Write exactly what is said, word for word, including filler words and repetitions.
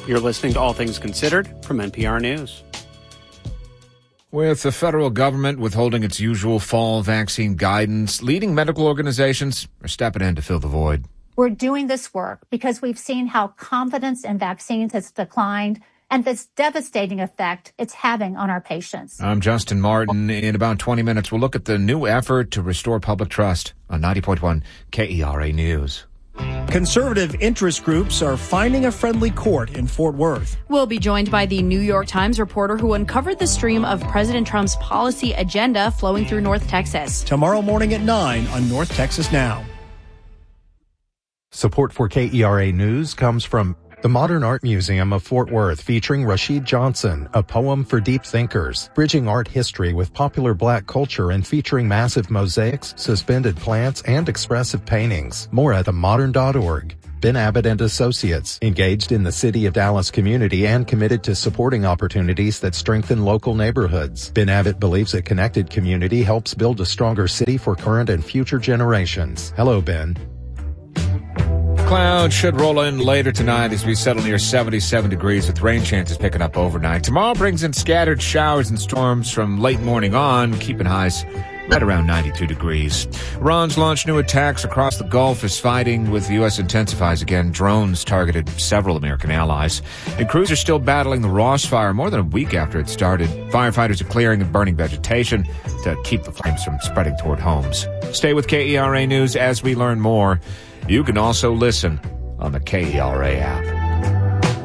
You're listening to All Things Considered from N P R News. With the federal government withholding its usual fall vaccine guidance, leading medical organizations are stepping in to fill the void. We're doing this work because we've seen how confidence in vaccines has declined and this devastating effect it's having on our patients. I'm Justin Martin. In about twenty minutes, we'll look at the new effort to restore public trust on ninety point one K E R A News. Conservative interest groups are finding a friendly court in Fort Worth. We'll be joined by the New York Times reporter who uncovered the stream of President Trump's policy agenda flowing through North Texas. Tomorrow morning at nine on North Texas Now. Support for K E R A News comes from the Modern Art Museum of Fort Worth, featuring Rashid Johnson, A Poem for Deep Thinkers, bridging art history with popular black culture and featuring massive mosaics, suspended plants, and expressive paintings. More at the modern dot org. Ben Abbott and Associates, engaged in the City of Dallas community and committed to supporting opportunities that strengthen local neighborhoods. Ben Abbott believes a connected community helps build a stronger city for current and future generations. Hello, Ben. Clouds should roll in later tonight as we settle near seventy-seven degrees with rain chances picking up overnight. Tomorrow brings in scattered showers and storms from late morning on, keeping highs right around ninety-two degrees. Iran's launched new attacks across the Gulf as fighting with the U S intensifies again. Drones targeted several American allies. And crews are still battling the Ross Fire more than a week after it started. Firefighters are clearing and burning vegetation to keep the flames from spreading toward homes. Stay with K E R A News as we learn more. You can also listen on the K E R A app.